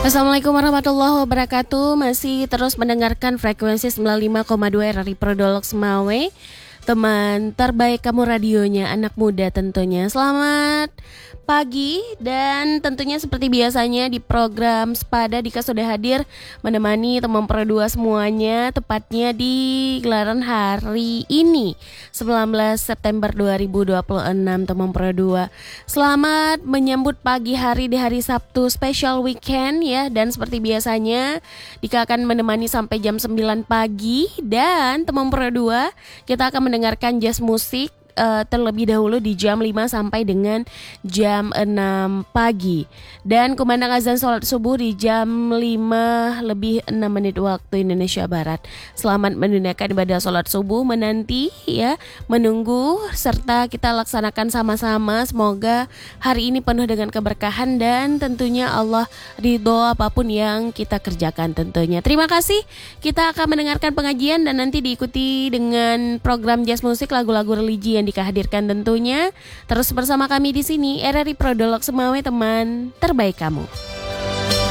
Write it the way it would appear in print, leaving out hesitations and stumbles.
Assalamualaikum warahmatullahi wabarakatuh. Masih terus mendengarkan frekuensi 95,2 RRI Prodolog Semawe. Teman terbaik kamu radionya, anak muda tentunya. Selamat pagi dan tentunya seperti biasanya di program Sepada Dika sudah hadir menemani teman Pro 2 semuanya, tepatnya di gelaran hari ini 19 September 2026 teman Pro 2. Selamat menyambut pagi hari di hari Sabtu special weekend ya, dan seperti biasanya Dika akan menemani sampai jam 9 pagi dan teman Pro 2 kita akan mendengarkan jazz musik terlebih dahulu di jam 5 sampai dengan jam 6 pagi. Dan kumandang azan sholat subuh di jam 5 lebih 6 menit waktu Indonesia Barat. Selamat menunaikan ibadah sholat subuh, menanti ya, menunggu serta kita laksanakan sama-sama. Semoga hari ini penuh dengan keberkahan dan tentunya Allah ridho apapun yang kita kerjakan tentunya. Terima kasih. Kita akan mendengarkan pengajian dan nanti diikuti dengan program jazz musik, lagu-lagu religi yang dikahadirkan tentunya. Terus bersama kami di sini RRI Prodolog Semawe, teman terbaik kamu.